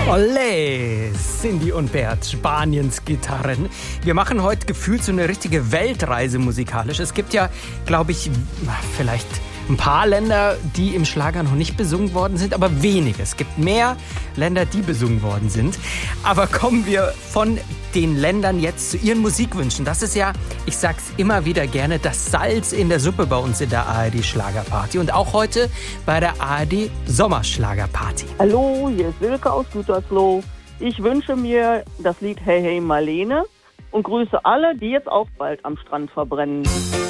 Olé, Cindy und Bert, Spaniens Gitarren. Wir machen heute gefühlt so eine richtige Weltreise musikalisch. Es gibt ja, glaube ich, vielleicht ein paar Länder, die im Schlager noch nicht besungen worden sind, aber wenige. Es gibt mehr Länder, die besungen worden sind. Aber kommen wir von den Ländern jetzt zu ihren Musikwünschen. Das ist ja, ich sag's immer wieder gerne, das Salz in der Suppe bei uns in der ARD Schlagerparty. Und auch heute bei der ARD Sommerschlagerparty. Hallo, hier ist Silke aus Gütersloh. Ich wünsche mir das Lied Hey Hey Marlene und grüße alle, die jetzt auch bald am Strand verbrennen.